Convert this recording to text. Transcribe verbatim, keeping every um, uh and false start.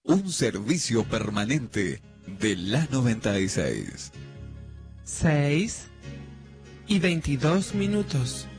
un servicio permanente de la noventa y seis. Seis y veintidós minutos.